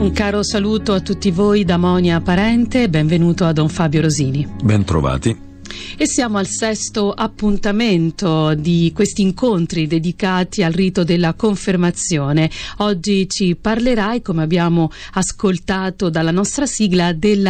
Un caro saluto a tutti voi da Monia Parente, benvenuto a Don Fabio Rosini. Bentrovati. E siamo al 6° appuntamento di questi incontri dedicati al rito della confermazione. Oggi ci parlerai, come abbiamo ascoltato dalla nostra sigla, della